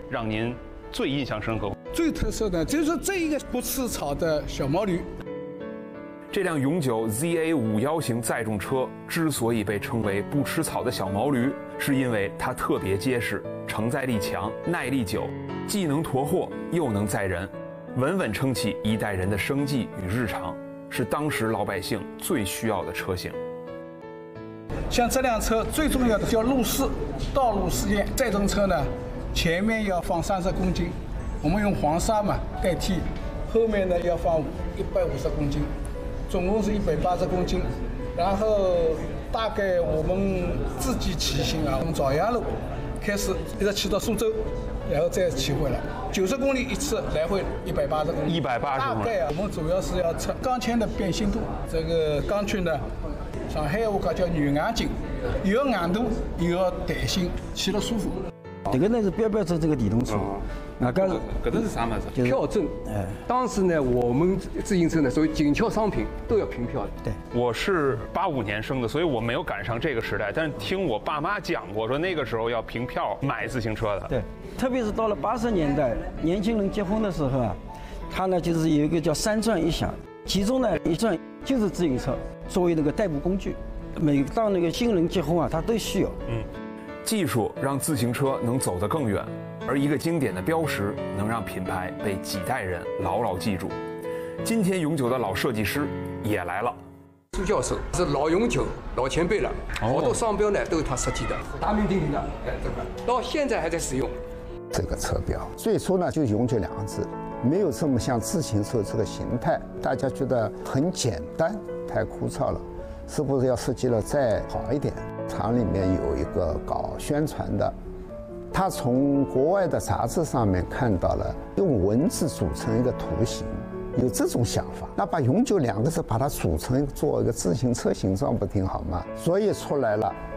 让您最印象深刻？ 最特色的就是这一个不吃草的小毛驴。 这辆永久 ZA51型载重车之所以被称为不吃草的小毛驴，是因为它特别结实，承载力强，耐力久，既能驮货又能载人，稳稳撑起一代人的生计与日常，是当时老百姓最需要的车型。 像这辆车最重要的叫路试，道路试验载重车呢，前面要放30公斤，我们用黄沙嘛代替，后面呢要放150公斤，总共是180公斤。然后大概我们自己骑行啊，从枣阳路开始一直骑到苏州，然后再骑回来，90公里一次，来回180公里。 180 大概啊，我们主要是要测钢圈的变形度。这个钢圈呢，上海话讲叫软硬劲，又要硬度，又要弹性，骑得舒服。 这个呢是标准这个电动车，那个搿个是啥么子？ 票证。当时呢，我们自行车呢，属于紧俏商品，都要凭票的。 对， 我是85年生的，所以我没有赶上这个时代。但是听我爸妈讲过，说那个时候要凭票买自行车的。 对，特别是到了80年代，年轻人结婚的时候啊，他呢就是有一个叫3转1响，其中呢1转就是自行车作为那个代步工具。每当那个新人结婚啊，他都需要。 技术让自行车能走得更远，而一个经典的标识能让品牌被几代人牢牢记住。今天永久的老设计师也来了。 朱教授是老永久、老前辈了，好多商标呢都是他设计的，大名鼎鼎的。这个到现在还在使用。 这个车标最初呢就永久2个字，没有这么像自行车这个形态，大家觉得很简单，太枯燥了，是不是要设计了再好一点？厂里面有一个搞宣传的，他从国外的杂志上面看到了用文字组成一个图形，有这种想法，那把永久2个字把它组成做一个自行车形状不挺好吗？所以出来了